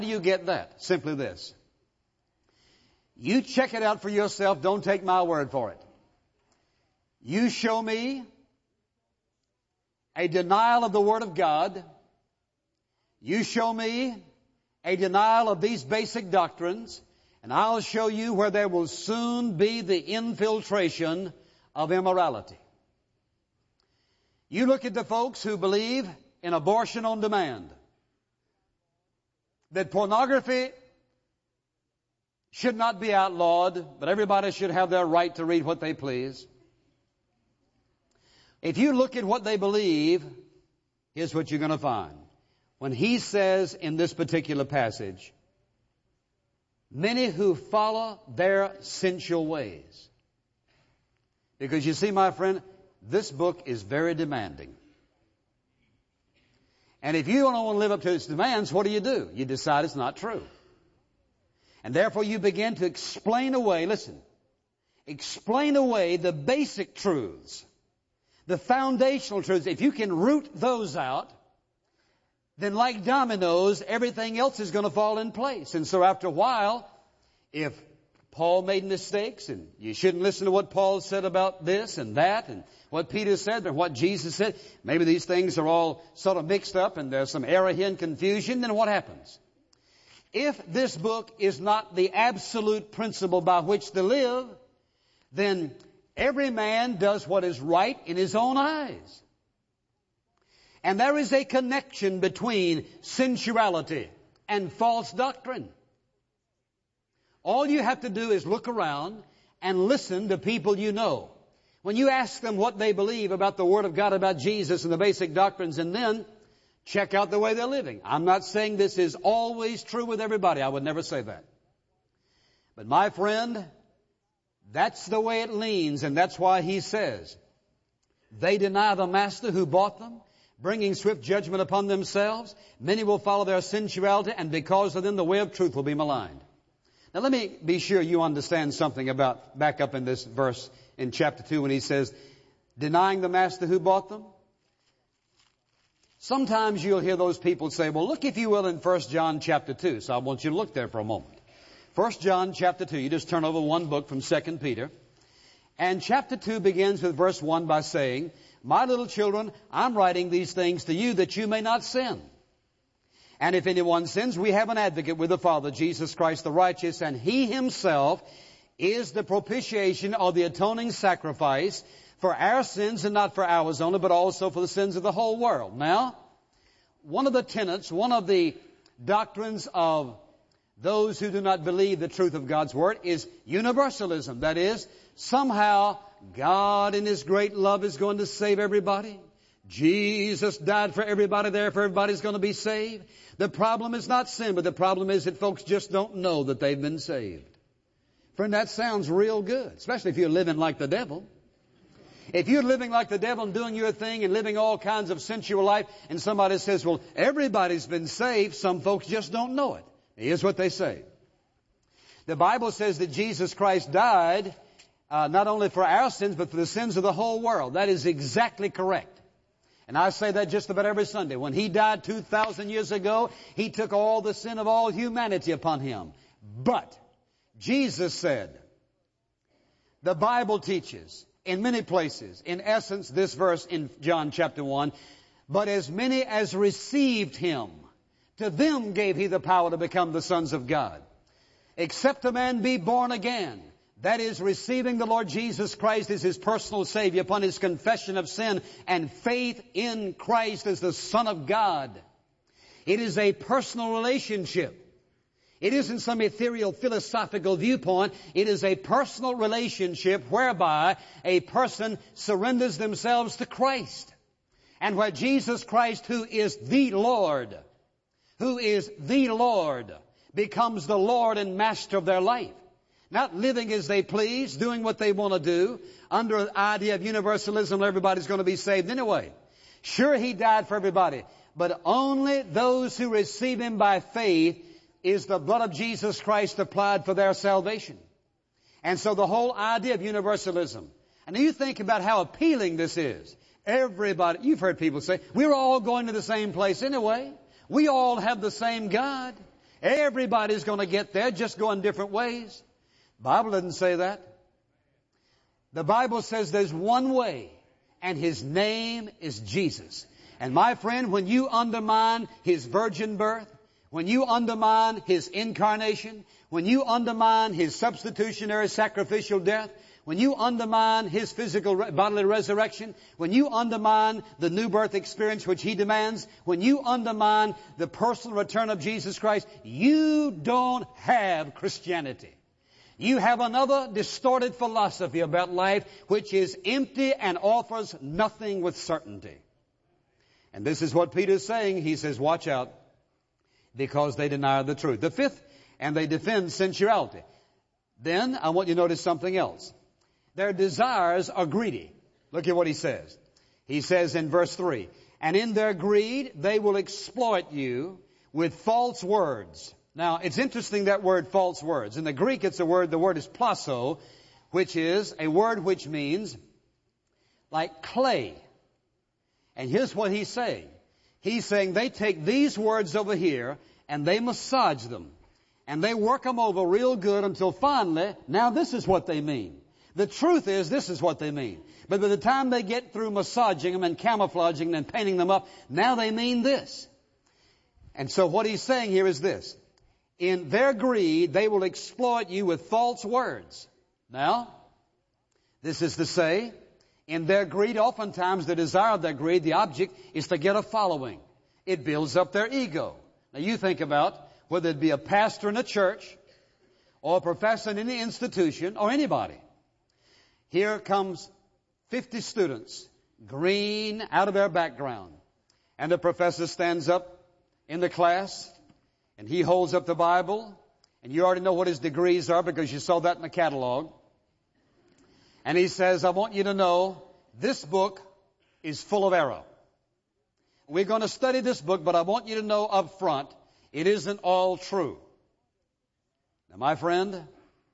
do you get that? Simply this. You check it out for yourself. Don't take my word for it. You show me a denial of the Word of God. You show me a denial of these basic doctrines, and I'll show you where there will soon be the infiltration of immorality. You look at the folks who believe in abortion on demand, that pornography should not be outlawed, but everybody should have their right to read what they please. If you look at what they believe, here's what you're going to find. When he says in this particular passage, many who follow their sensual ways. Because you see, my friend, this book is very demanding. And if you don't want to live up to its demands, what do? You decide it's not true. And therefore you begin to explain away the basic truths, the foundational truths. If you can root those out, then like dominoes, everything else is going to fall in place. And so after a while, if Paul made mistakes, and you shouldn't listen to what Paul said about this and that, and what Peter said, and what Jesus said, maybe these things are all sort of mixed up, and there's some error here and confusion, then what happens? If this book is not the absolute principle by which to live, then every man does what is right in his own eyes. And there is a connection between sensuality and false doctrine. All you have to do is look around and listen to people you know. When you ask them what they believe about the Word of God, about Jesus and the basic doctrines, and then check out the way they're living. I'm not saying this is always true with everybody. I would never say that. But my friend, that's the way it leans, and that's why he says, they deny the master who bought them, bringing swift judgment upon themselves. Many will follow their sensuality, and because of them the way of truth will be maligned. Now let me be sure you understand something about, back up in this verse in chapter 2 when he says, denying the master who bought them. Sometimes you'll hear those people say, well, look if you will in 1 John chapter 2. So I want you to look there for a moment. 1 John chapter 2, you just turn over one book from 2 Peter. And chapter 2 begins with verse 1 by saying, my little children, I'm writing these things to you that you may not sin. And if anyone sins, we have an advocate with the Father, Jesus Christ the righteous, and He Himself is the propitiation or the atoning sacrifice for our sins, and not for ours only, but also for the sins of the whole world. Now, one of the tenets, one of the doctrines of those who do not believe the truth of God's Word is universalism. That is, somehow God in His great love is going to save everybody. Jesus died for everybody, therefore everybody's going to be saved. The problem is not sin, but the problem is that folks just don't know that they've been saved. Friend, that sounds real good, especially if you're living like the devil. If you're living like the devil and doing your thing and living all kinds of sensual life, and somebody says, well, everybody's been saved, some folks just don't know it. Here's what they say. The Bible says that Jesus Christ died not only for our sins, but for the sins of the whole world. That is exactly correct. And I say that just about every Sunday. When He died 2,000 years ago, He took all the sin of all humanity upon Him. But Jesus said, the Bible teaches in many places, in essence, this verse in John chapter 1, but as many as received Him, to them gave He the power to become the sons of God. Except a man be born again, that is, receiving the Lord Jesus Christ as his personal Savior upon his confession of sin and faith in Christ as the Son of God. It is a personal relationship. It isn't some ethereal philosophical viewpoint. It is a personal relationship whereby a person surrenders themselves to Christ. And where Jesus Christ, who is the Lord, becomes the Lord and Master of their life. Not living as they please, doing what they want to do, under an idea of universalism, everybody's going to be saved anyway. Sure, He died for everybody, but only those who receive Him by faith is the blood of Jesus Christ applied for their salvation. And so the whole idea of universalism. And you think about how appealing this is. Everybody, you've heard people say, we're all going to the same place anyway. We all have the same God. Everybody's going to get there, just going different ways. The Bible doesn't say that. The Bible says there's one way, and His name is Jesus. And my friend, when you undermine His virgin birth, when you undermine His incarnation, when you undermine His substitutionary sacrificial death, when you undermine His physical bodily resurrection, when you undermine the new birth experience which He demands, when you undermine the personal return of Jesus Christ, you don't have Christianity. You have another distorted philosophy about life which is empty and offers nothing with certainty. And this is what Peter is saying. He says, watch out, because they deny the truth. The fifth, and they defend sensuality. Then I want you to notice something else. Their desires are greedy. Look at what he says. He says in verse 3, and in their greed they will exploit you with false words. Now, it's interesting, that word false words. In the Greek, the word is plaso, which is a word which means like clay. And here's what he's saying. He's saying they take these words over here and they massage them. And they work them over real good until finally, now this is what they mean. The truth is, this is what they mean. But by the time they get through massaging them and camouflaging them and painting them up, now they mean this. And so what he's saying here is this. In their greed, they will exploit you with false words. Now, this is to say, in their greed, oftentimes the desire of their greed, the object, is to get a following. It builds up their ego. Now you think about whether it be a pastor in a church or a professor in any institution or anybody. Here comes 50 students, green out of their background. And the professor stands up in the class and he holds up the Bible. And you already know what his degrees are because you saw that in the catalog. And he says, I want you to know this book is full of error. We're going to study this book, but I want you to know up front, it isn't all true. Now, my friend,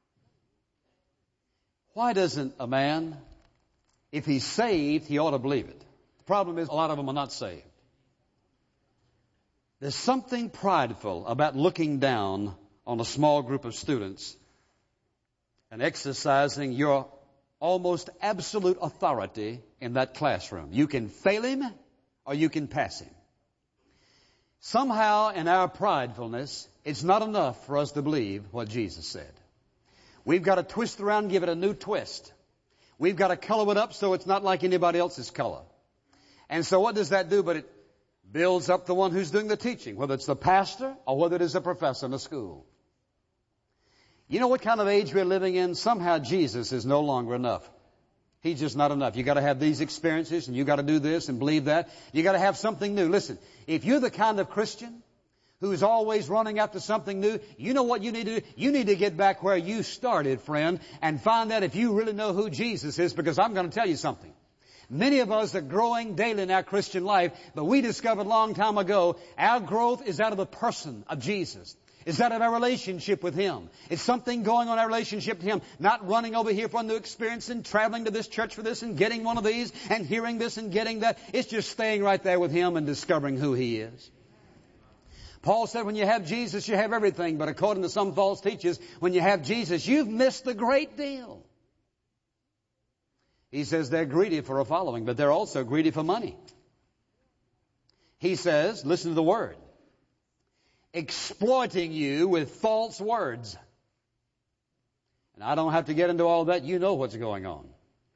why doesn't a man, if he's saved, he ought to believe it? The problem is a lot of them are not saved. There's something prideful about looking down on a small group of students and exercising your almost absolute authority in that classroom. You can fail him or you can pass him. Somehow in our pridefulness, it's not enough for us to believe what Jesus said. We've got to twist around and give it a new twist. We've got to color it up so it's not like anybody else's color. And so what does that do? But it builds up the one who's doing the teaching, whether it's the pastor or whether it is a professor in a school. You know what kind of age we're living in? Somehow Jesus is no longer enough. He's just not enough. You got to have these experiences, and you got to do this and believe that. You got to have something new. Listen, if you're the kind of Christian who's always running after something new, you know what you need to do? You need to get back where you started, friend, and find out if you really know who Jesus is, because I'm going to tell you something. Many of us are growing daily in our Christian life, but we discovered a long time ago our growth is out of the person of Jesus. It's out of our relationship with Him. It's something going on in our relationship to Him, not running over here for a new experience and traveling to this church for this and getting one of these and hearing this and getting that. It's just staying right there with Him and discovering who He is. Paul said when you have Jesus, you have everything. But according to some false teachers, when you have Jesus, you've missed a great deal. He says they're greedy for a following, but they're also greedy for money. He says, listen to the word, exploiting you with false words. And I don't have to get into all that. You know what's going on.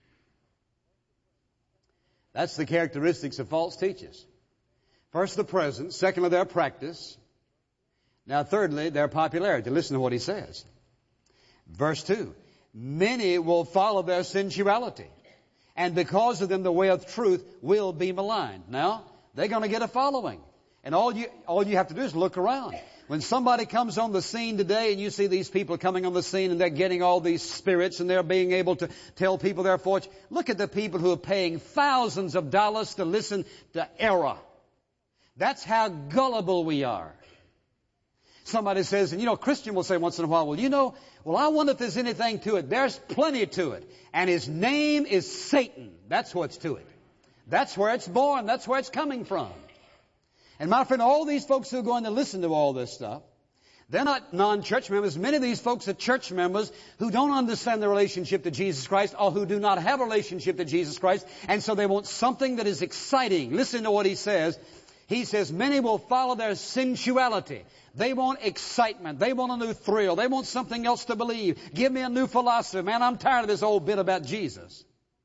That's the characteristics of false teachers. First, the presence. Secondly, their practice. Now, thirdly, their popularity. Listen to what he says. Verse 2. Many will follow their sensuality, and because of them, the way of truth will be maligned. Now, they're going to get a following. And all you have to do is look around. When somebody comes on the scene today and you see these people coming on the scene and they're getting all these spirits and they're being able to tell people their fortune, look at the people who are paying thousands of dollars to listen to error. That's how gullible we are. Somebody says, and Christian will say once in a while, I wonder if there's anything to it. There's plenty to it. And his name is Satan. That's what's to it. That's where it's born. That's where it's coming from. And my friend, all these folks who are going to listen to all this stuff, They're not non-church members. Many of these folks are church members who don't understand their relationship to Jesus Christ or who do not have a relationship to Jesus Christ. And so they want something that is exciting. Listen to what he says. He says, many will follow their sensuality. They want excitement. They want a new thrill. They want something else to believe. Give me a new philosophy. Man, I'm tired of this old bit about Jesus.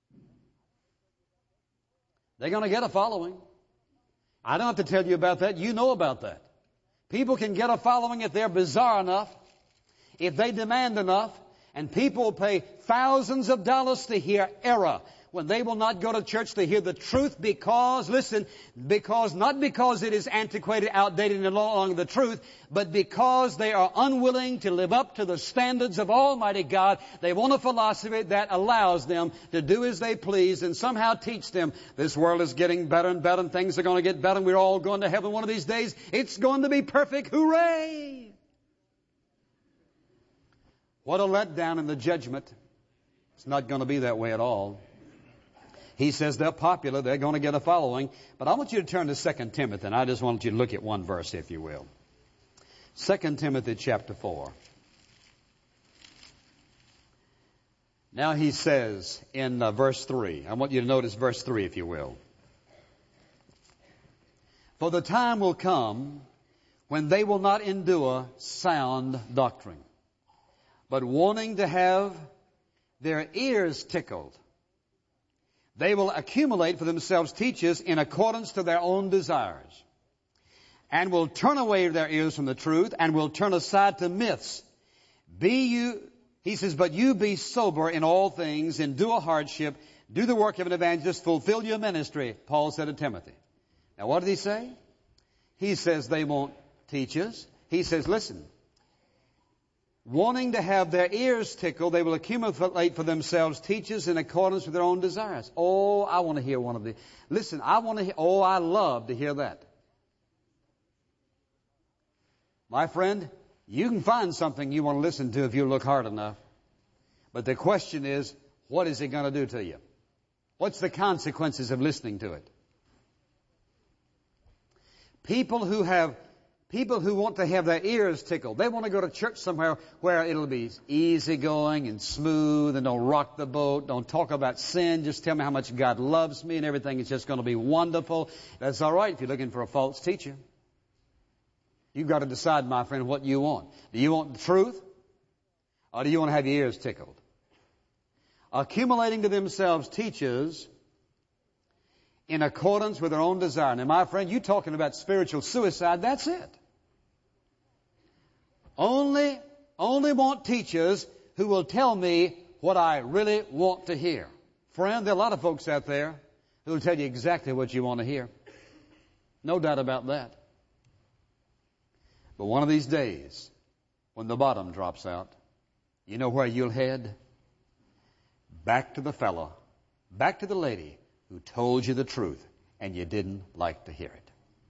They're going to get a following. I don't have to tell you about that. You know about that. People can get a following if they're bizarre enough, if they demand enough, and people will pay thousands of dollars to hear error when they will not go to church to hear the truth because, listen, not because it is antiquated, outdated, and no longer the truth, but because they are unwilling to live up to the standards of Almighty God. They want a philosophy that allows them to do as they please and somehow teach them this world is getting better and better and things are going to get better and we're all going to heaven one of these days. It's going to be perfect. Hooray! What a letdown in the judgment. It's not going to be that way at all. He says they're popular, they're going to get a following. But I want you to turn to 2 Timothy, and I just want you to look at one verse, if you will. 2 Timothy chapter 4. Now he says in verse 3, I want you to notice verse 3, if you will. For the time will come when they will not endure sound doctrine, but wanting to have their ears tickled, they will accumulate for themselves teachers in accordance to their own desires, and will turn away their ears from the truth, and will turn aside to myths. He says, but you be sober in all things, endure hardship, do the work of an evangelist, fulfill your ministry, Paul said to Timothy. Now what did he say? He says they want teachers. He says, listen, wanting to have their ears tickled, they will accumulate for themselves teachers in accordance with their own desires. Oh, I want to hear one of these. Listen, I love to hear that. My friend, you can find something you want to listen to if you look hard enough. But the question is, what is it going to do to you? What's the consequences of listening to it? People who want to have their ears tickled. They want to go to church somewhere where it'll be easygoing and smooth and don't rock the boat. Don't talk about sin. Just tell me how much God loves me and everything is just going to be wonderful. That's all right if you're looking for a false teacher. You've got to decide, my friend, what you want. Do you want the truth? Or do you want to have your ears tickled? Accumulating to themselves teachers in accordance with their own desire. Now, my friend, you're talking about spiritual suicide. That's it. Only want teachers who will tell me what I really want to hear. Friend, there are a lot of folks out there who will tell you exactly what you want to hear. No doubt about that. But one of these days, when the bottom drops out, you know where you'll head? Back to the fellow, back to the lady who told you the truth and you didn't like to hear it.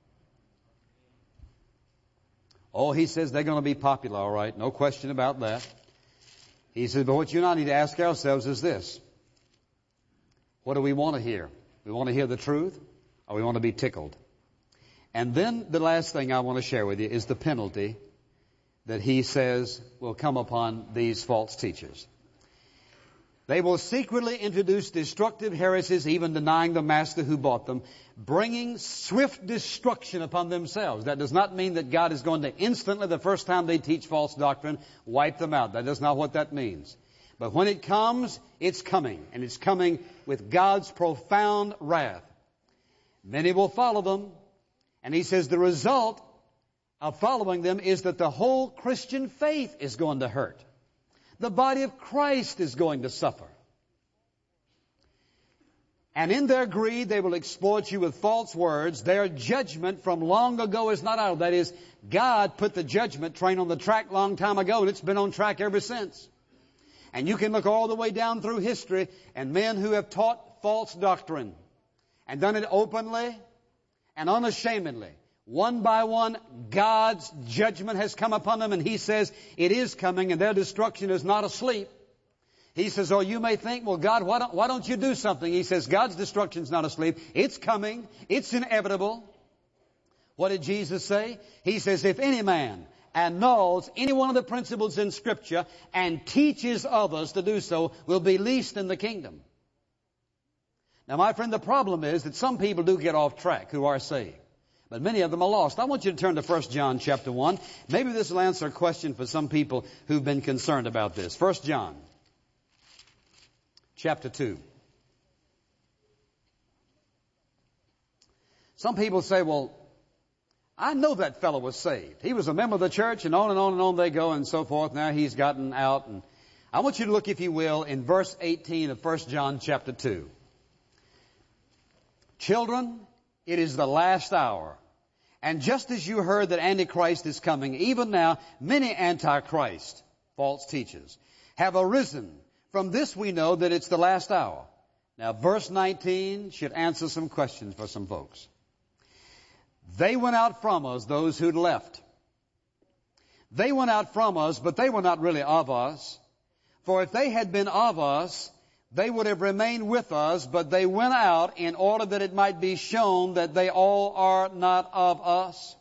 Oh, he says they're going to be popular, all right. No question about that. He says, but what you and I need to ask ourselves is this. What do we want to hear? We want to hear the truth or we want to be tickled? And then the last thing I want to share with you is the penalty that he says will come upon these false teachers. They will secretly introduce destructive heresies, even denying the master who bought them, bringing swift destruction upon themselves. That does not mean that God is going to instantly, the first time they teach false doctrine, wipe them out. That is not what that means. But when it comes, it's coming. And it's coming with God's profound wrath. Many will follow them. And he says the result of following them is that the whole Christian faith is going to hurt. The body of Christ is going to suffer. And in their greed, they will exploit you with false words. Their judgment from long ago is not out. That is, God put the judgment train on the track long time ago, and it's been on track ever since. And you can look all the way down through history, and men who have taught false doctrine and done it openly and unashamedly. One by one, God's judgment has come upon them, and he says it is coming, and their destruction is not asleep. He says, oh, you may think, well, God, why don't you do something? He says, God's destruction is not asleep. It's coming. It's inevitable. What did Jesus say? He says, if any man annuls any one of the principles in Scripture and teaches others to do so will be least in the kingdom. Now, my friend, the problem is that some people do get off track who are saved, but many of them are lost. I want you to turn to 1 John chapter 1. Maybe this will answer a question for some people who've been concerned about this. 1 John chapter 2. Some people say, well, I know that fellow was saved. He was a member of the church, and on and on and on they go and so forth. Now he's gotten out. And I want you to look, if you will, in verse 18 of 1 John chapter 2. Children, it is the last hour. And just as you heard that Antichrist is coming, even now many Antichrist, false teachers, have arisen. From this we know that it's the last hour. Now verse 19 should answer some questions for some folks. They went out from us, those who'd left. They went out from us, but they were not really of us. For if they had been of us, they would have remained with us, but they went out in order that it might be shown that they all are not of us.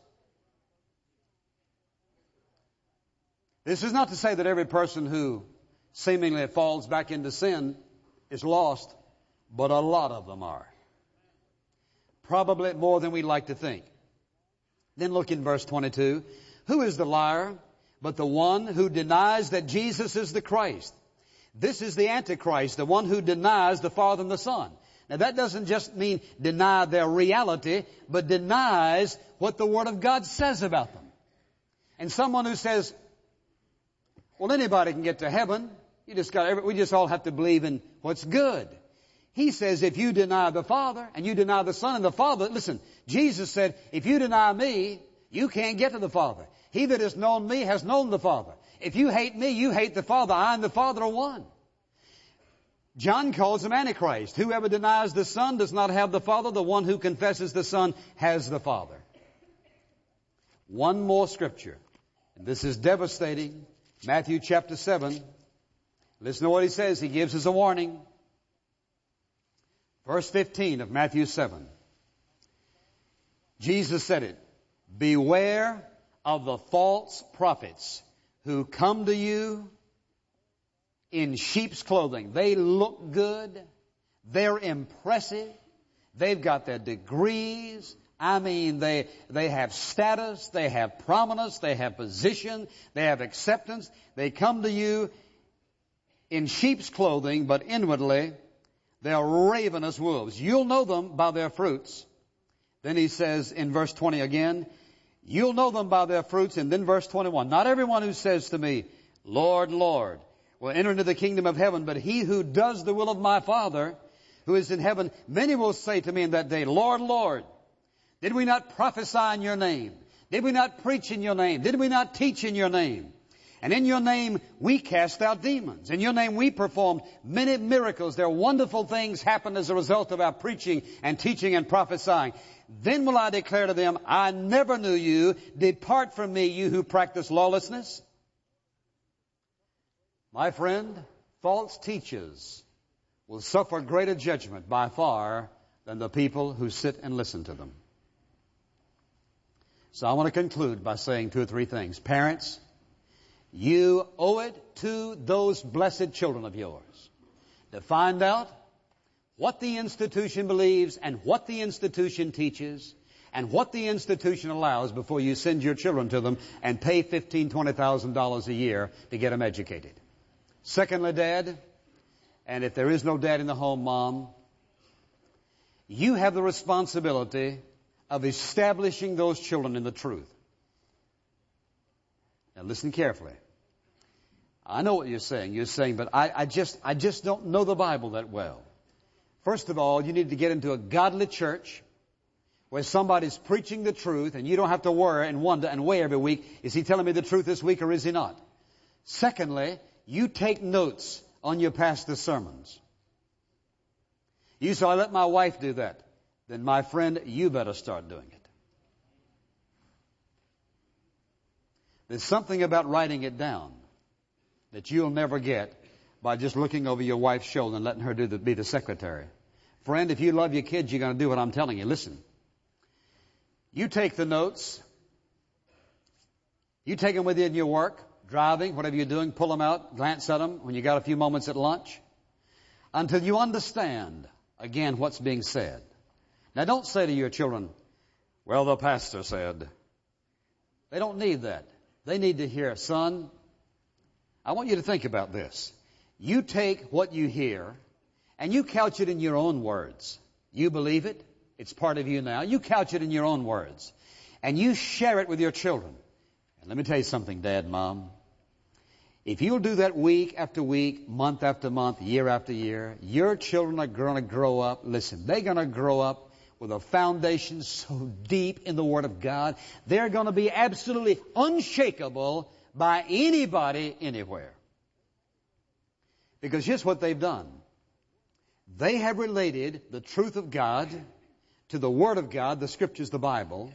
This is not to say that every person who seemingly falls back into sin is lost, but a lot of them are. Probably more than we like to think. Then look in verse 22. Who is the liar but the one who denies that Jesus is the Christ? This is the Antichrist, the one who denies the Father and the Son. Now that doesn't just mean deny their reality, but denies what the Word of God says about them. And someone who says, well, anybody can get to heaven. We just all have to believe in what's good. He says, if you deny the Father and you deny the Son and the Father, listen, Jesus said, if you deny me, you can't get to the Father. He that has known me has known the Father. If you hate me, you hate the Father. I and the Father are one. John calls him Antichrist. Whoever denies the Son does not have the Father. The one who confesses the Son has the Father. One more scripture. And this is devastating. Matthew chapter 7. Listen to what he says. He gives us a warning. Verse 15 of Matthew 7. Jesus said it. Beware of the false prophets who come to you in sheep's clothing. They look good. They're impressive. They've got their degrees. I mean, they have status. They have prominence. They have position. They have acceptance. They come to you in sheep's clothing, but inwardly they are ravenous wolves. You'll know them by their fruits. Then he says in verse 20 again, you'll know them by their fruits. And then verse 21, not everyone who says to me, Lord, Lord, will enter into the kingdom of heaven, but he who does the will of my Father who is in heaven. Many will say to me in that day, Lord, Lord, did we not prophesy in your name? Did we not preach in your name? Did we not teach in your name? And in your name we cast out demons. In your name we performed many miracles. There are wonderful things happen as a result of our preaching and teaching and prophesying. Then will I declare to them, I never knew you. Depart from me, you who practice lawlessness. My friend, false teachers will suffer greater judgment by far than the people who sit and listen to them. So I want to conclude by saying two or three things. Parents, you owe it to those blessed children of yours to find out what the institution believes and what the institution teaches and what the institution allows before you send your children to them and pay $15,000, $20,000 a year to get them educated. Secondly, Dad, and if there is no dad in the home, Mom, you have the responsibility of establishing those children in the truth. Now listen carefully. I know what you're saying. You're saying, but I just don't know the Bible that well. First of all, you need to get into a godly church where somebody's preaching the truth and you don't have to worry and wonder and weigh every week, is he telling me the truth this week or is he not? Secondly, you take notes on your pastor's sermons. You say, I let my wife do that. Then my friend, you better start doing it. There's something about writing it down that you'll never get by just looking over your wife's shoulder and letting her be the secretary. Friend, if you love your kids, you're going to do what I'm telling you. Listen. You take the notes. You take them with you in your work, driving, whatever you're doing, pull them out, glance at them when you got a few moments at lunch, until you understand, again, what's being said. Now, don't say to your children, well, the pastor said. They don't need that. They need to hear, son, I want you to think about this. You take what you hear and you couch it in your own words. You believe it. It's part of you now. You couch it in your own words. And you share it with your children. And let me tell you something, Dad, Mom. If you'll do that week after week, month after month, year after year, your children are going to grow up. Listen, they're going to grow up with a foundation so deep in the Word of God, they're going to be absolutely unshakable by anybody, anywhere. Because here's what they've done. They have related the truth of God to the Word of God, the Scriptures, the Bible.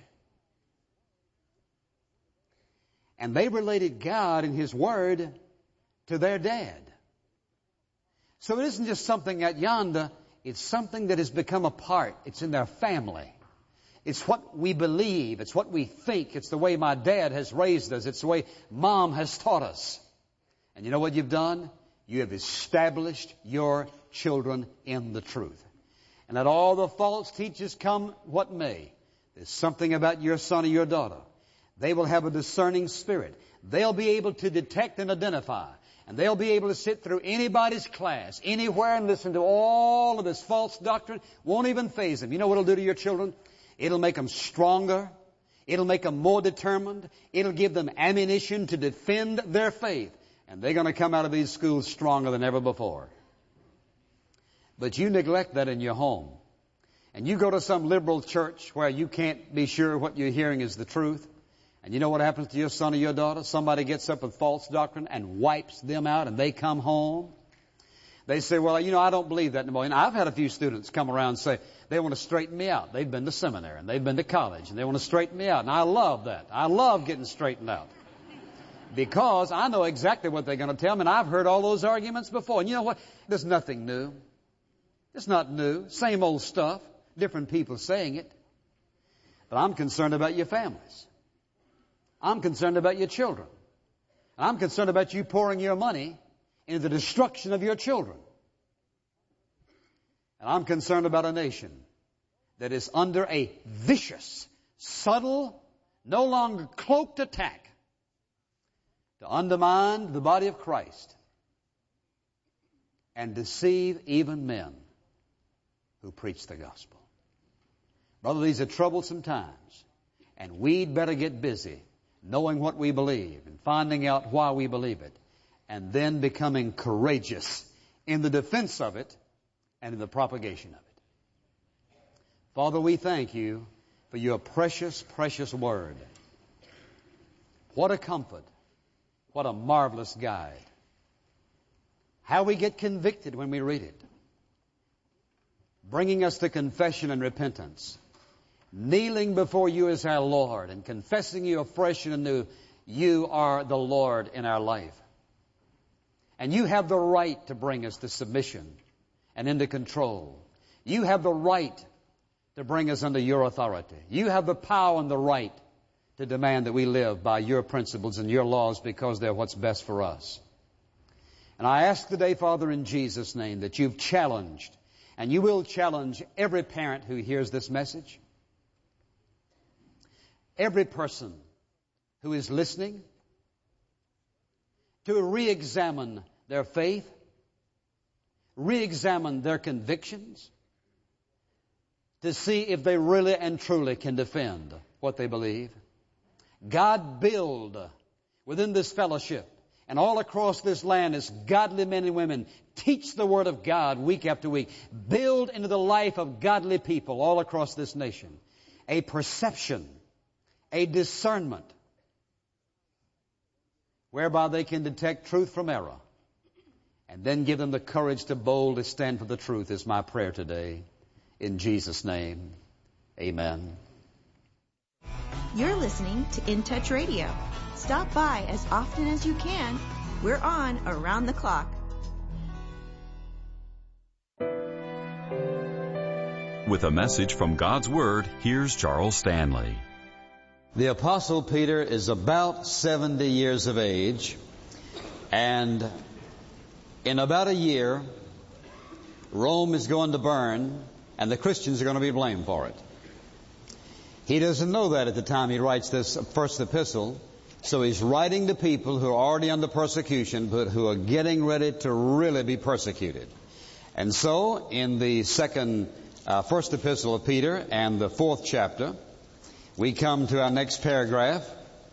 And they related God and His Word to their dad. So it isn't just something at yonder. It's something that has become a part. It's in their family. It's what we believe. It's what we think. It's the way my dad has raised us. It's the way Mom has taught us. And you know what you've done? You have established your children in the truth. And let all the false teachers come what may. There's something about your son or your daughter. They will have a discerning spirit. They'll be able to detect and identify. And they'll be able to sit through anybody's class, anywhere, and listen to all of this false doctrine. Won't even faze them. You know what it'll do to your children? It'll make them stronger. It'll make them more determined. It'll give them ammunition to defend their faith. And they're going to come out of these schools stronger than ever before. But you neglect that in your home. And you go to some liberal church where you can't be sure what you're hearing is the truth. And you know what happens to your son or your daughter? Somebody gets up with false doctrine and wipes them out, and they come home. They say, well, I don't believe that anymore. And I've had a few students come around and say they want to straighten me out. They've been to seminary, and they've been to college, and they want to straighten me out. And I love that. I love getting straightened out. Because I know exactly what they're going to tell me, and I've heard all those arguments before. And you know what? There's nothing new. It's not new. Same old stuff. Different people saying it. But I'm concerned about your families. I'm concerned about your children. And I'm concerned about you pouring your money into the destruction of your children. And I'm concerned about a nation that is under a vicious, subtle, no longer cloaked attack to undermine the body of Christ and deceive even men who preach the gospel. Brother, these are troublesome times, and we'd better get busy knowing what we believe and finding out why we believe it, and then becoming courageous in the defense of it and in the propagation of it. Father, we thank you for your precious, precious word. What a comfort. What a marvelous guide. How we get convicted when we read it. Bringing us to confession and repentance. Kneeling before you as our Lord and confessing you afresh and anew, you are the Lord in our life. And you have the right to bring us to submission and into control. You have the right to bring us under your authority. You have the power and the right to demand that we live by your principles and your laws because they're what's best for us. And I ask today, Father, in Jesus' name, that you've challenged, and you will challenge every parent who hears this message, every person who is listening, to re-examine their faith, re-examine their convictions, to see if they really and truly can defend what they believe. God, build within this fellowship and all across this land as godly men and women teach the Word of God week after week. Build into the life of godly people all across this nation a perception, a discernment, whereby they can detect truth from error, and then give them the courage to boldly stand for the truth is my prayer today. In Jesus' name, amen. You're listening to In Touch Radio. Stop by as often as you can. We're on around the clock. With a message from God's Word, here's Charles Stanley. The Apostle Peter is about 70 years of age, and in about a year, Rome is going to burn, and the Christians are going to be blamed for it. He doesn't know that at the time he writes this first epistle, so he's writing to people who are already under persecution, but who are getting ready to really be persecuted. And so, in the first epistle of Peter and the 4th chapter, we come to our next paragraph,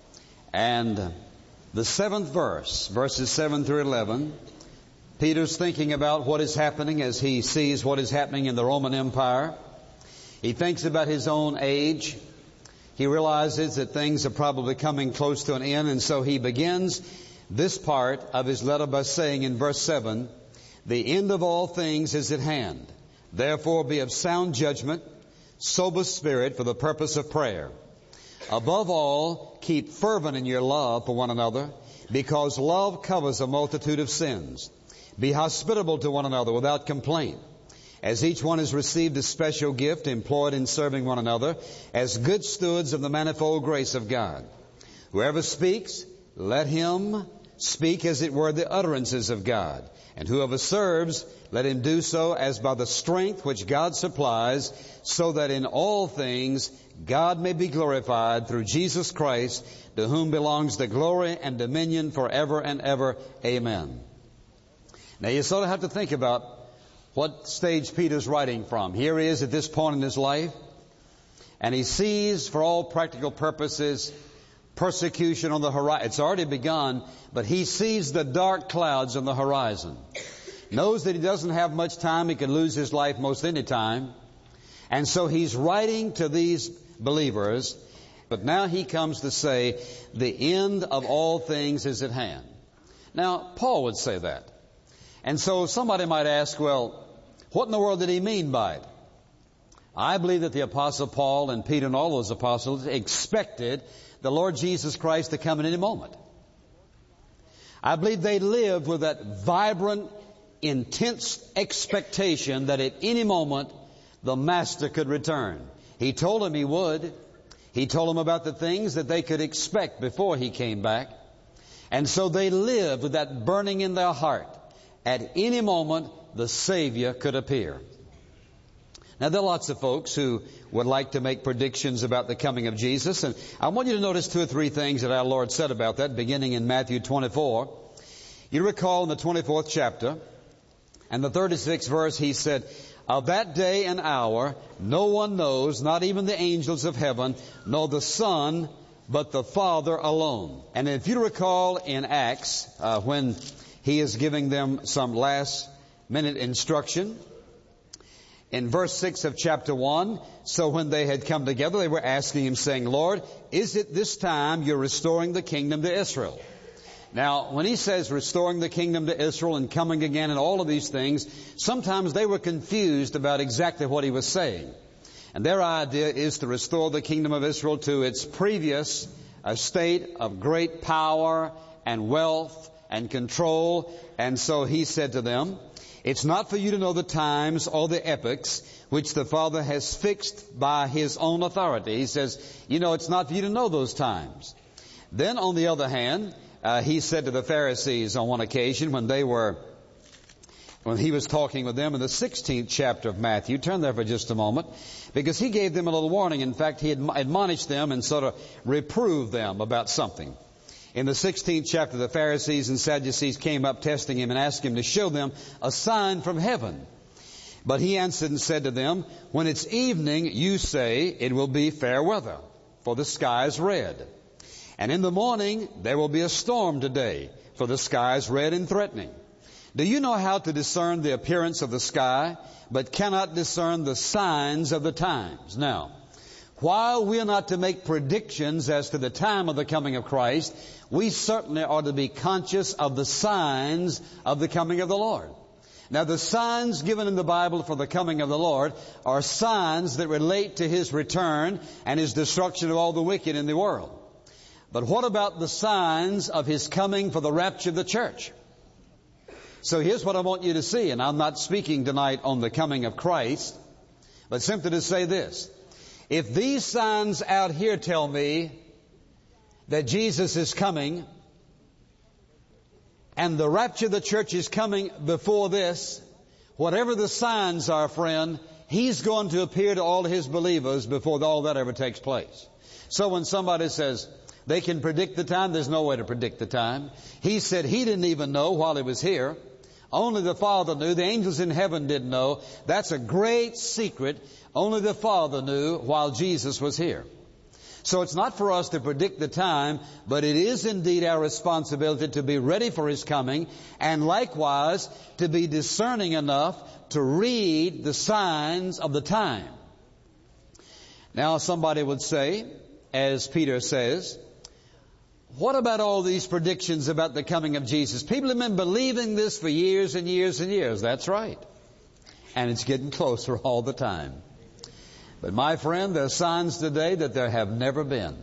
and the 7th verse, verses 7 through 11, Peter's thinking about what is happening as he sees what is happening in the Roman Empire. He thinks about his own age. He realizes that things are probably coming close to an end, and so he begins this part of his letter by saying in verse 7, "The end of all things is at hand. Therefore be of sound judgment, sober spirit for the purpose of prayer. Above all, keep fervent in your love for one another, because love covers a multitude of sins. Be hospitable to one another without complaint. As each one has received a special gift, employed in serving one another, as good stewards of the manifold grace of God. Whoever speaks, let him speak as it were the utterances of God. And whoever serves, let him do so as by the strength which God supplies, so that in all things God may be glorified through Jesus Christ, to whom belongs the glory and dominion forever and ever. Amen." Now you sort of have to think about what stage Peter's writing from. Here he is at this point in his life, and he sees, for all practical purposes, persecution on the horizon. It's already begun, but he sees the dark clouds on the horizon. Knows that he doesn't have much time. He could lose his life most any time. And so he's writing to these believers, but now he comes to say, the end of all things is at hand. Now, Paul would say that. And so somebody might ask, well, what in the world did he mean by it? I believe that the Apostle Paul and Peter and all those apostles expected the Lord Jesus Christ to come at any moment. I believe they lived with that vibrant, intense expectation that at any moment the Master could return. He told them he would. He told them about the things that they could expect before he came back. And so they lived with that burning in their heart. At any moment, the Savior could appear. Now, there are lots of folks who would like to make predictions about the coming of Jesus. And I want you to notice 2 or 3 things that our Lord said about that, beginning in Matthew 24. You recall in the 24th chapter and the 36th verse, he said, "Of that day and hour no one knows, not even the angels of heaven, nor the Son, but the Father alone." And if you recall in Acts, when he is giving them some last-minute instruction, in verse 6 of chapter 1, so when they had come together, they were asking him, saying, "Lord, is it this time you're restoring the kingdom to Israel?" Now, when he says restoring the kingdom to Israel and coming again and all of these things, sometimes they were confused about exactly what he was saying. And their idea is to restore the kingdom of Israel to its previous state of great power and wealth and control. And so he said to them, "It's not for you to know the times or the epochs which the Father has fixed by his own authority." He says, it's not for you to know those times. Then, on the other hand, he said to the Pharisees on one occasion when he was talking with them in the 16th chapter of Matthew. Turn there for just a moment, because he gave them a little warning. In fact, he admonished them and sort of reproved them about something. In the 16th chapter, the Pharisees and Sadducees came up testing him and asked him to show them a sign from heaven. But he answered and said to them, "When it's evening, you say it will be fair weather, for the sky is red. And in the morning, there will be a storm today, for the sky is red and threatening. Do you know how to discern the appearance of the sky, but cannot discern the signs of the times?" Now, while we are not to make predictions as to the time of the coming of Christ, we certainly ought to be conscious of the signs of the coming of the Lord. Now, the signs given in the Bible for the coming of the Lord are signs that relate to his return and his destruction of all the wicked in the world. But what about the signs of his coming for the rapture of the church? So here's what I want you to see, and I'm not speaking tonight on the coming of Christ, but simply to say this. If these signs out here tell me that Jesus is coming, and the rapture of the church is coming before this, whatever the signs are, friend, He's going to appear to all His believers before all that ever takes place. So when somebody says they can predict the time, there's no way to predict the time. He said He didn't even know while He was here. Only the Father knew. The angels in heaven didn't know. That's a great secret. Only the Father knew while Jesus was here. So it's not for us to predict the time, but it is indeed our responsibility to be ready for His coming, and likewise to be discerning enough to read the signs of the time. Now somebody would say, as Peter says, what about all these predictions about the coming of Jesus? People have been believing this for years and years and years. That's right. And it's getting closer all the time. But my friend, there are signs today that there have never been.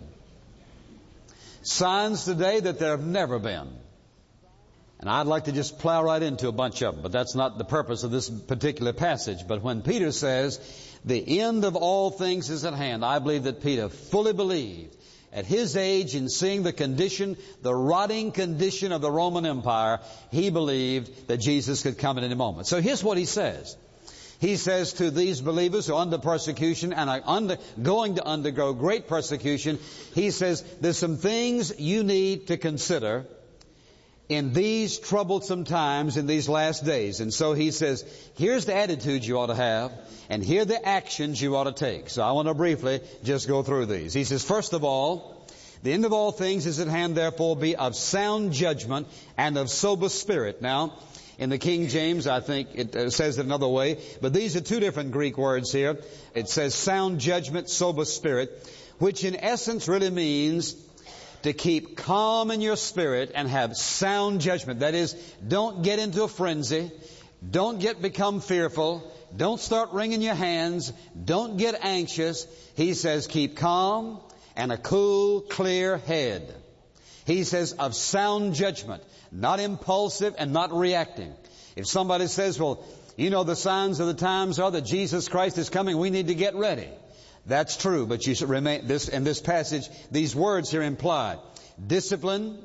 Signs today that there have never been. And I'd like to just plow right into a bunch of them, but that's not the purpose of this particular passage. But when Peter says, the end of all things is at hand, I believe that Peter fully believed at his age, in seeing the condition, the rotting condition of the Roman Empire, he believed that Jesus could come at any moment. So here's what he says. He says to these believers who are under persecution and are going to undergo great persecution, he says, there's some things you need to consider in these troublesome times, in these last days. And so he says, here's the attitude you ought to have, and here are the actions you ought to take. So I want to briefly just go through these. He says, first of all, the end of all things is at hand, therefore be of sound judgment and of sober spirit. Now, in the King James, I think it says it another way, but these are two different Greek words here. It says sound judgment, sober spirit, which in essence really means to keep calm in your spirit and have sound judgment. That is, don't get into a frenzy. Don't become fearful. Don't start wringing your hands. Don't get anxious. He says keep calm and a cool, clear head. He says of sound judgment, not impulsive and not reacting. If somebody says, well, you know the signs of the times are that Jesus Christ is coming, we need to get ready. That's true, but you should remain in this passage, these words here imply discipline,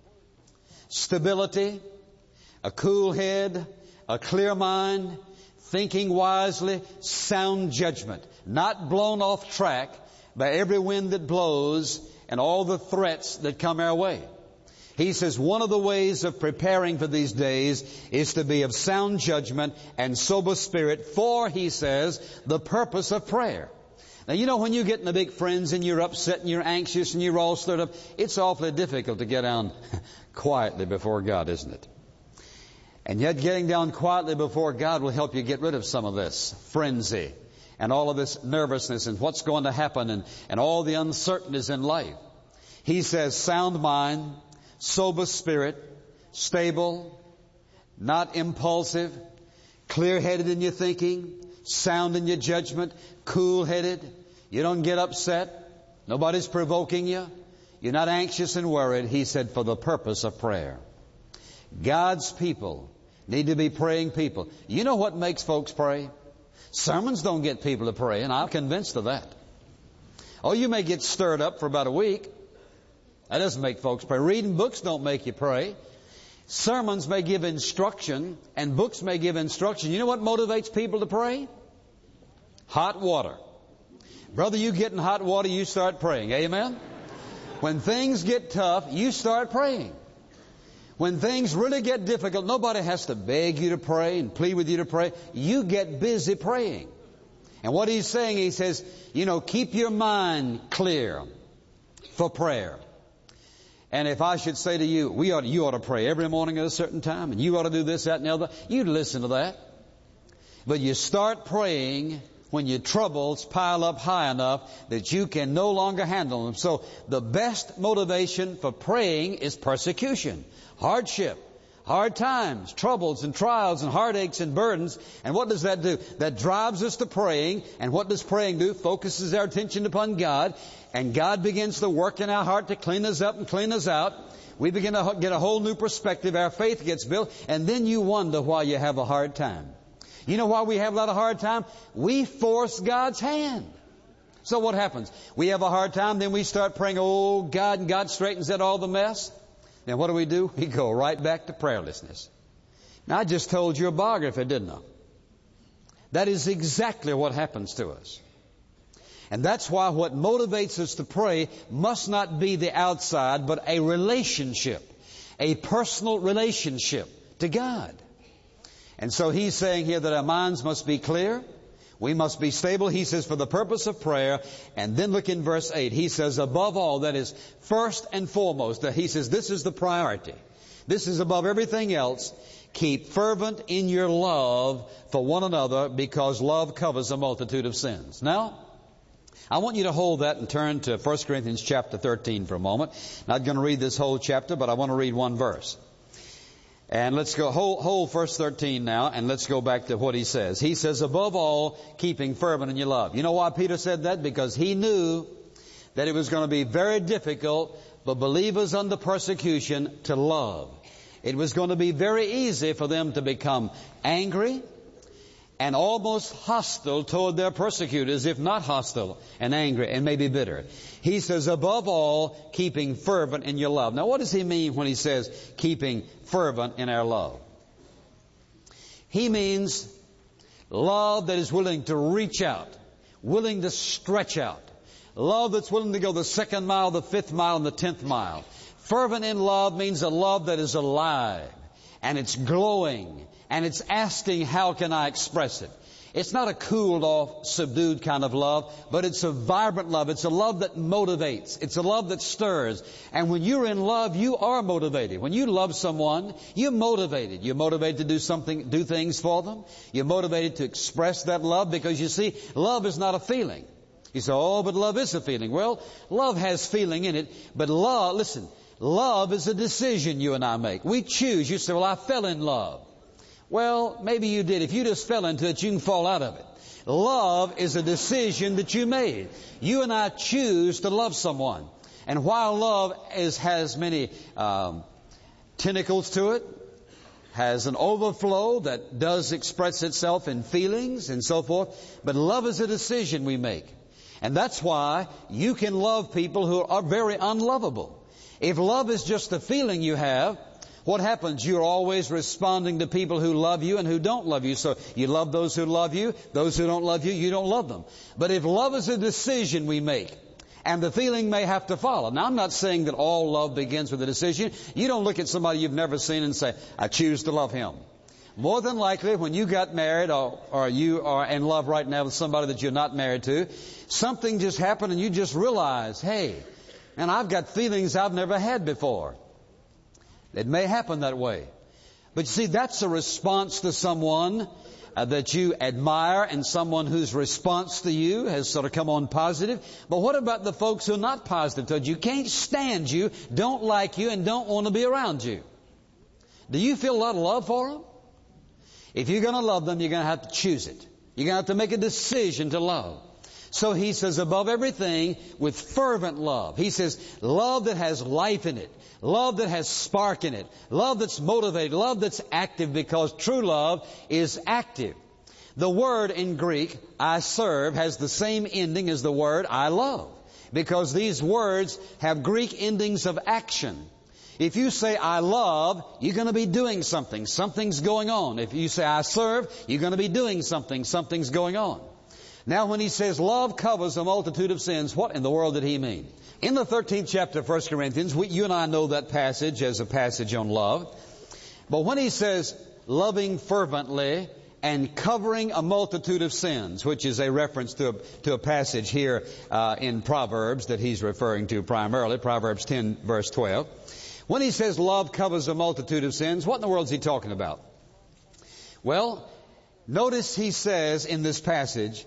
stability, a cool head, a clear mind, thinking wisely, sound judgment, not blown off track by every wind that blows and all the threats that come our way. He says one of the ways of preparing for these days is to be of sound judgment and sober spirit for, he says, the purpose of prayer. Now, you know, when you get in a big frenzy and you're upset and you're anxious and you're all stirred up, it's awfully difficult to get down quietly before God, isn't it? And yet getting down quietly before God will help you get rid of some of this frenzy and all of this nervousness and what's going to happen and all the uncertainties in life. He says sound mind, sober spirit, stable, not impulsive, clear-headed in your thinking, sound in your judgment, cool-headed. You don't get upset. Nobody's provoking you. You're not anxious and worried. He said for the purpose of prayer. God's people need to be praying people. You know what makes folks pray? Sermons don't get people to pray, and I'm convinced of that. Oh, you may get stirred up for about a week. That doesn't make folks pray. Reading books don't make you pray. Sermons may give instruction, and books may give instruction. You know what motivates people to pray? Hot water. Brother, you get in hot water, you start praying. Amen? When things get tough, you start praying. When things really get difficult, nobody has to beg you to pray and plead with you to pray. You get busy praying. And what he's saying, he says, you know, keep your mind clear for prayer. And if I should say to you, you ought to pray every morning at a certain time, and you ought to do this, that, and the other, you'd listen to that. But you start praying when your troubles pile up high enough that you can no longer handle them. So the best motivation for praying is persecution, hardship, hard times, troubles and trials and heartaches and burdens. And what does that do? That drives us to praying. And what does praying do? Focuses our attention upon God. And God begins to work in our heart to clean us up and clean us out. We begin to get a whole new perspective. Our faith gets built. And then you wonder why you have a hard time. You know why we have a lot of hard time? We force God's hand. So what happens? We have a hard time, then we start praying, oh God, and God straightens out all the mess. Then what do? We go right back to prayerlessness. Now I just told you a biography, didn't I? That is exactly what happens to us. And that's why what motivates us to pray must not be the outside, but a relationship, a personal relationship to God. And so he's saying here that our minds must be clear. We must be stable. He says for the purpose of prayer. And then look in verse 8. He says above all, that is first and foremost, that he says this is the priority. This is above everything else. Keep fervent in your love for one another, because love covers a multitude of sins. Now, I want you to hold that and turn to 1 Corinthians chapter 13 for a moment. Not going to read this whole chapter, but I want to read one verse. And let's go, hold verse 13 now, and let's go back to what he says. He says, above all, keeping fervent in your love. You know why Peter said that? Because he knew that it was going to be very difficult for believers under persecution to love. It was going to be very easy for them to become angry and almost hostile toward their persecutors, if not hostile and angry and maybe bitter. He says, above all, keeping fervent in your love. Now, what does he mean when he says keeping fervent in our love? He means love that is willing to reach out, willing to stretch out. Love that's willing to go the 2nd mile, the 5th mile, and the 10th mile. Fervent in love means a love that is alive, and it's glowing, and it's asking, how can I express it? It's not a cooled off, subdued kind of love, but it's a vibrant love. It's a love that motivates. It's a love that stirs. And when you're in love, you are motivated. When you love someone, you're motivated. You're motivated to do things for them. You're motivated to express that love, because you see, love is not a feeling. You say, oh, but love is a feeling. Well, love has feeling in it, but love is a decision you and I make. We choose. You say, well, I fell in love. Well, maybe you did. If you just fell into it, you can fall out of it. Love is a decision that you made. You and I choose to love someone. And while love has many tentacles to it, has an overflow that does express itself in feelings and so forth, but love is a decision we make. And that's why you can love people who are very unlovable. If love is just a feeling you have, what happens? You're always responding to people who love you and who don't love you. So you love those who love you. Those who don't love you, you don't love them. But if love is a decision we make, and the feeling may have to follow. Now, I'm not saying that all love begins with a decision. You don't look at somebody you've never seen and say, I choose to love him. More than likely, when you got married or you are in love right now with somebody that you're not married to, something just happened and you just realize, hey, man, I've got feelings I've never had before. It may happen that way. But you see, that's a response to someone that you admire, and someone whose response to you has sort of come on positive. But what about the folks who are not positive towards you? Can't stand you, don't like you, and don't want to be around you? Do you feel a lot of love for them? If you're going to love them, you're going to have to choose it. You're going to have to make a decision to love. So he says, above everything, with fervent love. He says, love that has life in it. Love that has spark in it. Love that's motivated. Love that's active, because true love is active. The word in Greek, I serve, has the same ending as the word I love, because these words have Greek endings of action. If you say I love, you're going to be doing something. Something's going on. If you say I serve, you're going to be doing something. Something's going on. Now, when he says love covers a multitude of sins, what in the world did he mean? In the 13th chapter of 1 Corinthians, you and I know that passage as a passage on love. But when he says loving fervently and covering a multitude of sins, which is a reference to a passage here in Proverbs that he's referring to primarily, Proverbs 10, verse 12. When he says love covers a multitude of sins, what in the world is he talking about? Well, notice he says in this passage,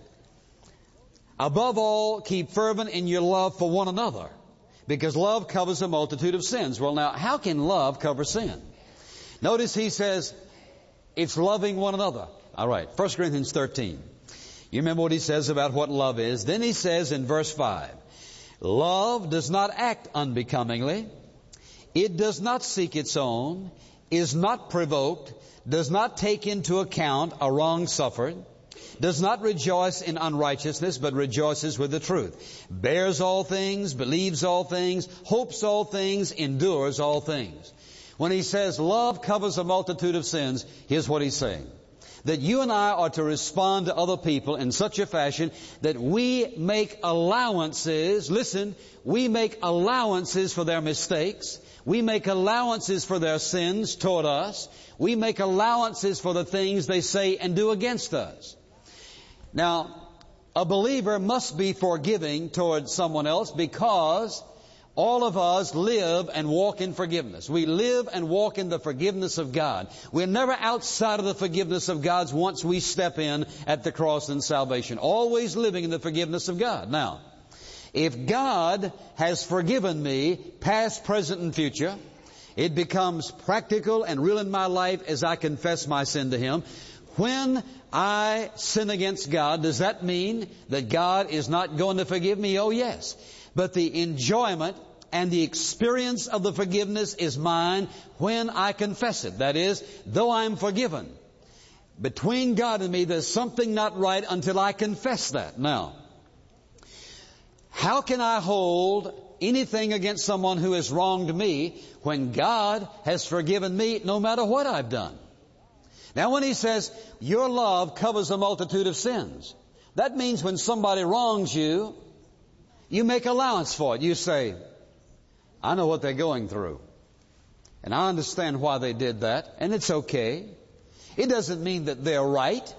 above all, keep fervent in your love for one another, because love covers a multitude of sins. Well, now, how can love cover sin? Notice he says it's loving one another. All right, 1 Corinthians 13. You remember what he says about what love is. Then he says in verse 5, love does not act unbecomingly. It does not seek its own, is not provoked, does not take into account a wrong suffered. does not rejoice in unrighteousness, but rejoices with the truth, bears all things, believes all things, hopes all things, endures all things. When he says love covers a multitude of sins, here's what he's saying. That you and I are to respond to other people in such a fashion that we make allowances. Listen, we make allowances for their mistakes. We make allowances for their sins toward us. We make allowances for the things they say and do against us. Now, a believer must be forgiving toward someone else because all of us live and walk in forgiveness. We live and walk in the forgiveness of God. We're never outside of the forgiveness of God once we step in at the cross in salvation. Always living in the forgiveness of God. Now, if God has forgiven me, past, present, and future, it becomes practical and real in my life as I confess my sin to Him. When I sin against God, does that mean that God is not going to forgive me? Oh, yes. But the enjoyment and the experience of the forgiveness is mine when I confess it. That is, though I'm forgiven, between God and me, there's something not right until I confess that. Now, how can I hold anything against someone who has wronged me when God has forgiven me no matter what I've done? Now, when he says, your love covers a multitude of sins, that means when somebody wrongs you, you make allowance for it. You say, I know what they're going through, and I understand why they did that, and it's okay. It doesn't mean that they're right.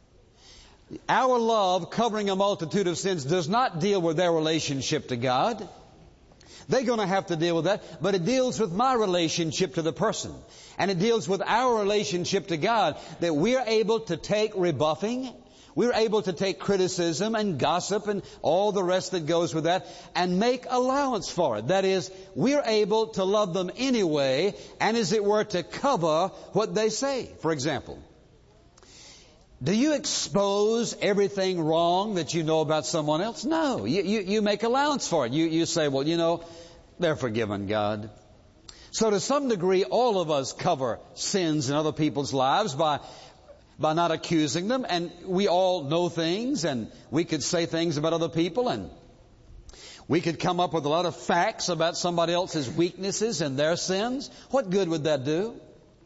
Our love covering a multitude of sins does not deal with their relationship to God. They're going to have to deal with that, but it deals with my relationship to the person. And it deals with our relationship to God, that we're able to take rebuffing, we're able to take criticism and gossip and all the rest that goes with that and make allowance for it. That is, we're able to love them anyway and, as it were, to cover what they say. For example, do you expose everything wrong that you know about someone else? No. You make allowance for it. You say, well, you know, they're forgiven, God. So to some degree, all of us cover sins in other people's lives by not accusing them. And we all know things, and we could say things about other people, and we could come up with a lot of facts about somebody else's weaknesses and their sins. What good would that do?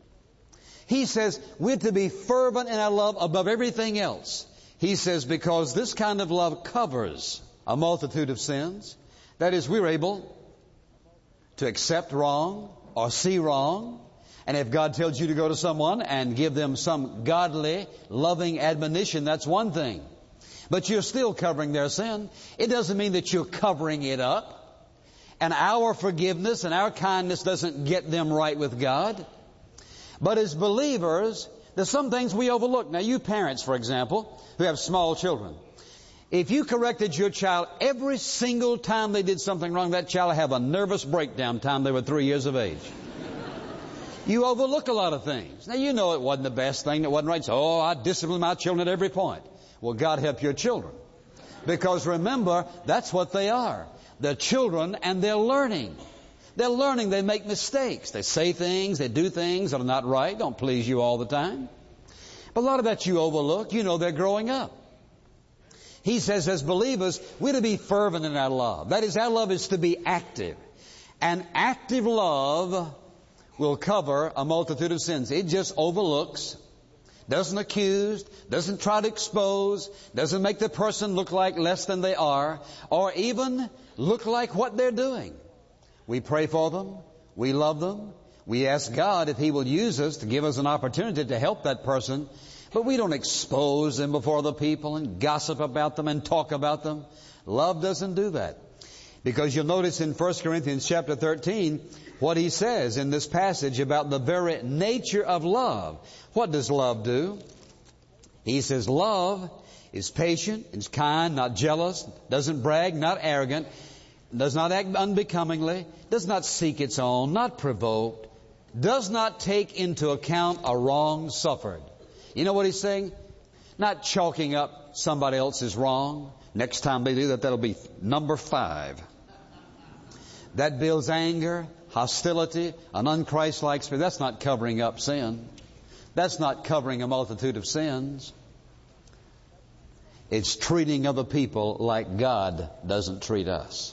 He says we're to be fervent in our love above everything else. He says because this kind of love covers a multitude of sins. That is, we're able to accept wrong or see wrong. And if God tells you to go to someone and give them some godly, loving admonition, that's one thing. But you're still covering their sin. It doesn't mean that you're covering it up. And our forgiveness and our kindness doesn't get them right with God. But as believers, there's some things we overlook. Now, you parents, for example, who have small children, if you corrected your child every single time they did something wrong, that child will have a nervous breakdown time they were 3 years of age. You overlook a lot of things. Now, you know it wasn't the best thing, it wasn't right. So, I discipline my children at every point. Well, God help your children. Because remember, that's what they are. They're children and they're learning. They're learning, they make mistakes. They say things, they do things that are not right, don't please you all the time. But a lot of that you overlook. You know they're growing up. He says as believers, we're to be fervent in our love. That is, our love is to be active. And active love will cover a multitude of sins. It just overlooks, doesn't accuse, doesn't try to expose, doesn't make the person look like less than they are, or even look like what they're doing. We pray for them. We love them. We ask God if He will use us to give us an opportunity to help that person. But we don't expose them before the people and gossip about them and talk about them. Love doesn't do that. Because you'll notice in 1 Corinthians chapter 13 what he says in this passage about the very nature of love. What does love do? He says love is patient, is kind, not jealous, doesn't brag, not arrogant, does not act unbecomingly, does not seek its own, not provoked, does not take into account a wrong suffered. You know what he's saying? Not chalking up somebody else's wrong. Next time they do that, that'll be number 5. That builds anger, hostility, an unchristlike spirit. That's not covering up sin. That's not covering a multitude of sins. It's treating other people like God doesn't treat us.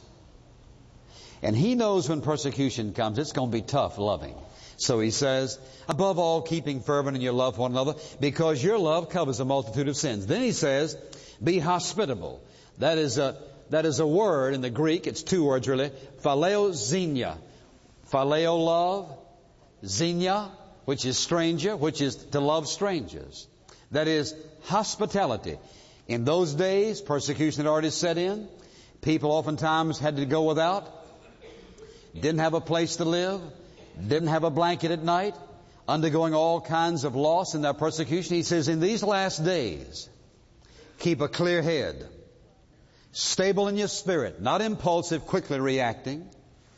And He knows when persecution comes, it's going to be tough loving. So He says, above all, keeping fervent in your love for one another, because your love covers a multitude of sins. Then He says, be hospitable. That is a word in the Greek. It's two words really. Phileo xenia. Phileo love. Xenia, which is stranger, which is to love strangers. That is hospitality. In those days, persecution had already set in. People oftentimes had to go without. Didn't have a place to live. Didn't have a blanket at night. Undergoing all kinds of loss in their persecution. He says, in these last days, keep a clear head. Stable in your spirit. Not impulsive, quickly reacting.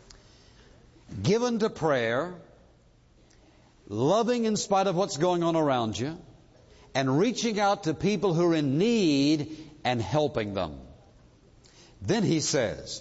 Given to prayer. Loving in spite of what's going on around you. And reaching out to people who are in need and helping them. Then he says,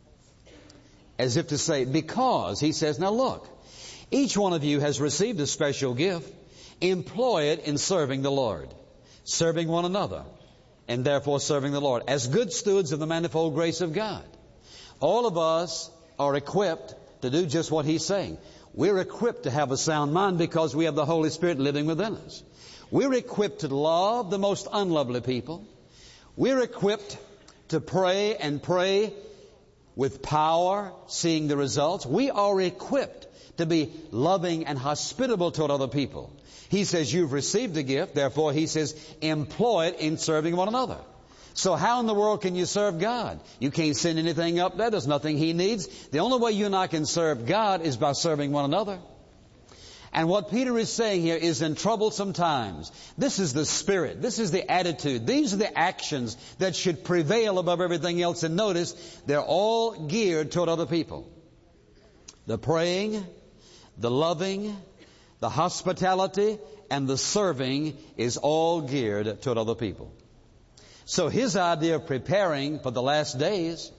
as if to say, because, he says, now look, each one of you has received a special gift. Employ it in serving the Lord, serving one another, and therefore serving the Lord, as good stewards of the manifold grace of God. All of us are equipped to do just what he's saying. We're equipped to have a sound mind because we have the Holy Spirit living within us. We're equipped to love the most unlovely people. We're equipped to pray and pray with power, seeing the results. We are equipped to be loving and hospitable toward other people. He says, you've received a gift, therefore he says, employ it in serving one another. So how in the world can you serve God? You can't send anything up there. There's nothing He needs. The only way you and I can serve God is by serving one another. And what Peter is saying here is in troublesome times. This is the spirit. This is the attitude. These are the actions that should prevail above everything else. And notice, they're all geared toward other people. The praying, the loving, the hospitality, and the serving is all geared toward other people. So his idea of preparing for the last days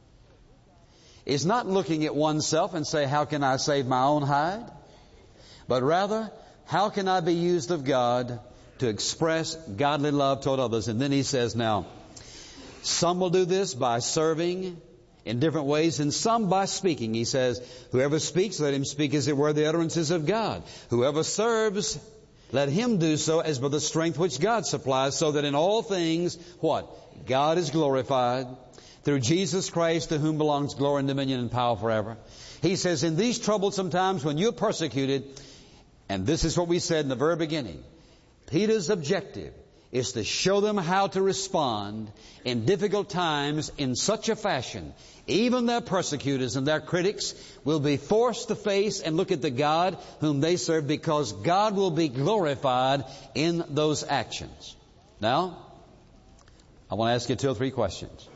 is not looking at oneself and say, how can I save my own hide? But rather, how can I be used of God to express godly love toward others? And then he says, now, some will do this by serving in different ways, and some by speaking. He says, whoever speaks, let him speak as it were the utterances of God. Whoever serves, let him do so as by the strength which God supplies, so that in all things, what? God is glorified through Jesus Christ, to whom belongs glory and dominion and power forever. He says, in these troublesome times when you're persecuted, and this is what we said in the very beginning, Peter's objective is to show them how to respond in difficult times in such a fashion. Even their persecutors and their critics will be forced to face and look at the God whom they serve, because God will be glorified in those actions. Now, I want to ask you 2 or 3 questions.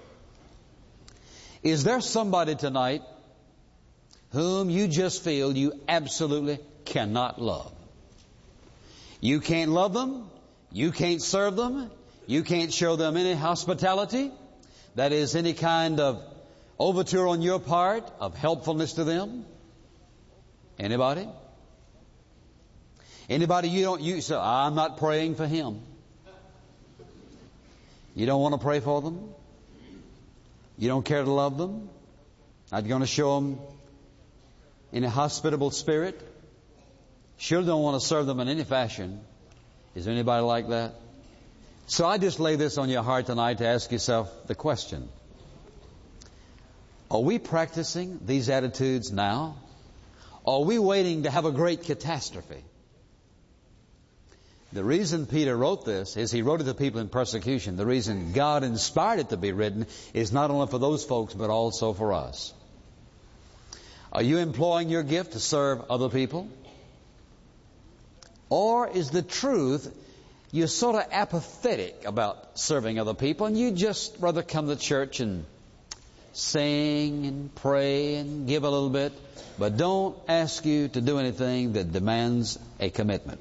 Is there somebody tonight whom you just feel you absolutely cannot love? You can't love them. You can't serve them. You can't show them any hospitality. That is, any kind of overture on your part of helpfulness to them. Anybody? Anybody you say, I'm not praying for him. You don't want to pray for them? You don't care to love them? Not going to show them in a hospitable spirit? Sure don't want to serve them in any fashion. Is there anybody like that? So I just lay this on your heart tonight to ask yourself the question. Are we practicing these attitudes now? Or are we waiting to have a great catastrophe? The reason Peter wrote this is he wrote it to people in persecution. The reason God inspired it to be written is not only for those folks, but also for us. Are you employing your gift to serve other people? Or is the truth you're sort of apathetic about serving other people, and you just rather come to church and sing and pray and give a little bit, but don't ask you to do anything that demands a commitment?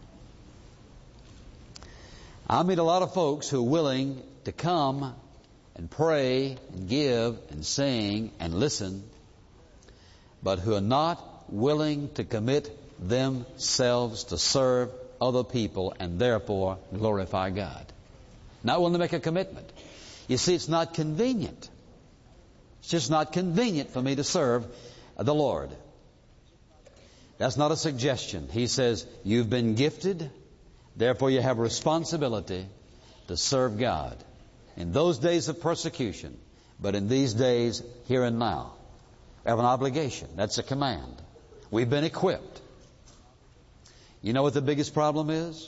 I meet a lot of folks who are willing to come and pray and give and sing and listen, but who are not willing to commit themselves to serve other people and therefore glorify God. Not willing to make a commitment. You see, it's not convenient. It's just not convenient for me to serve the Lord. That's not a suggestion. He says, you've been gifted, therefore you have a responsibility to serve God. In those days of persecution, but in these days, here and now, we have an obligation. That's a command. We've been equipped. You know what the biggest problem is?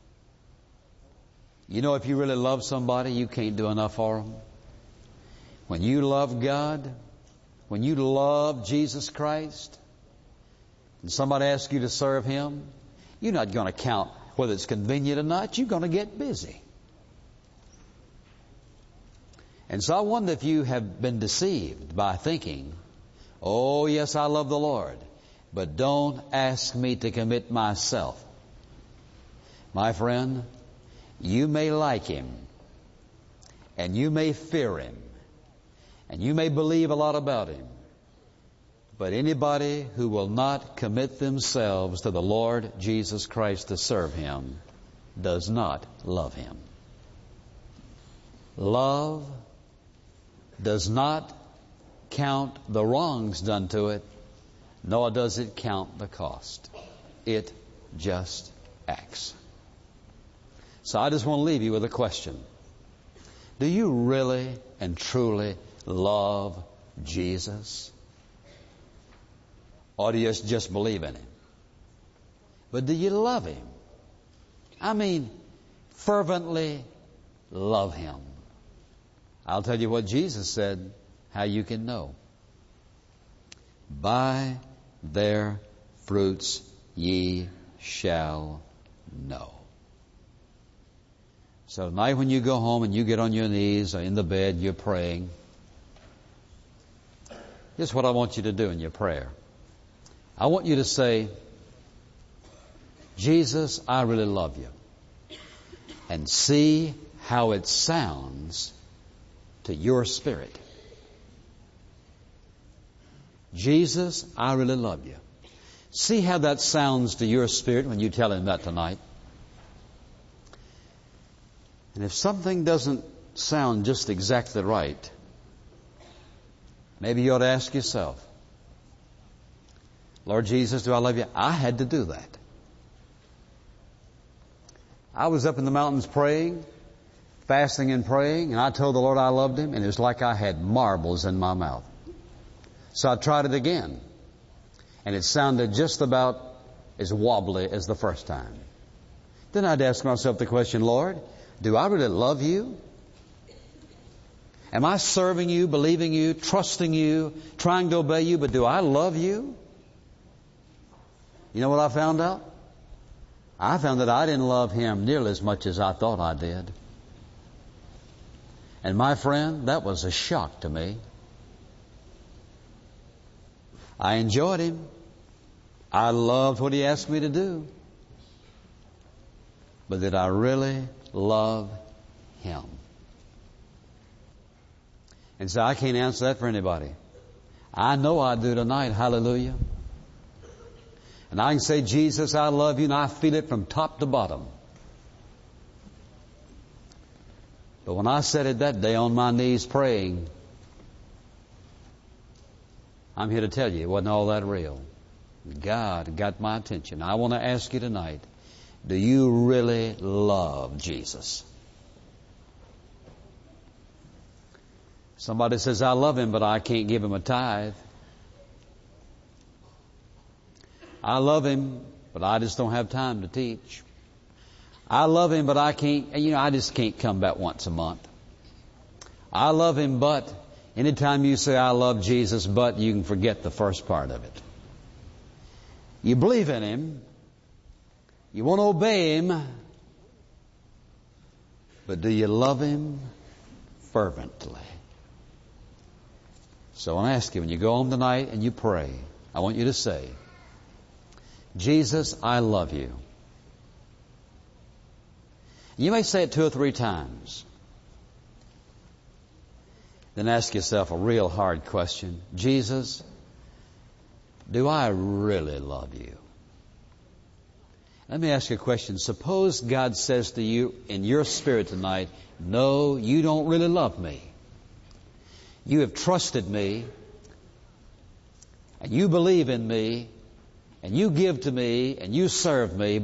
You know, if you really love somebody, you can't do enough for them. When you love God, when you love Jesus Christ, and somebody asks you to serve Him, you're not going to count whether it's convenient or not. You're going to get busy. And so I wonder if you have been deceived by thinking, oh, yes, I love the Lord, but don't ask me to commit myself. My friend, you may like Him, and you may fear Him, and you may believe a lot about Him, but anybody who will not commit themselves to the Lord Jesus Christ to serve Him does not love Him. Love does not count the wrongs done to it, nor does it count the cost. It just acts. So I just want to leave you with a question. Do you really and truly love Jesus? Or do you just believe in Him? But do you love Him? I mean, fervently love Him. I'll tell you what Jesus said, how you can know. By their fruits ye shall know. So tonight when you go home and you get on your knees or in the bed, you're praying. Here's what I want you to do in your prayer. I want you to say, Jesus, I really love you. And see how it sounds to your spirit. Jesus, I really love you. See how that sounds to your spirit when you tell Him that tonight. And if something doesn't sound just exactly right, maybe you ought to ask yourself, Lord Jesus, do I love you? I had to do that. I was up in the mountains praying, fasting and praying, and I told the Lord I loved Him, and it was like I had marbles in my mouth. So I tried it again, and it sounded just about as wobbly as the first time. Then I'd ask myself the question, Lord, do I really love you? Am I serving you, believing you, trusting you, trying to obey you, but do I love you? You know what I found out? I found that I didn't love Him nearly as much as I thought I did. And my friend, that was a shock to me. I enjoyed Him. I loved what He asked me to do. But did I really love Him? And so I can't answer that for anybody. I know I do tonight. Hallelujah. And I can say, Jesus, I love you, and I feel it from top to bottom. But when I said it that day on my knees praying, I'm here to tell you it wasn't all that real. God got my attention. I want to ask you tonight, do you really love Jesus? Somebody says, I love Him, but I can't give Him a tithe. I love Him, but I just don't have time to teach. I love Him, but I can't, I just can't come back once a month. I love Him, but anytime you say I love Jesus, but you can forget the first part of it. You believe in Him. You want to obey Him. But do you love Him fervently? So I ask you, when you go home tonight and you pray, I want you to say, Jesus, I love you. You may say it 2 or 3 times. Then ask yourself a real hard question. Jesus, do I really love you? Let me ask you a question. Suppose God says to you in your spirit tonight, no, you don't really love me. You have trusted me, and you believe in me, and you give to me, and you serve me,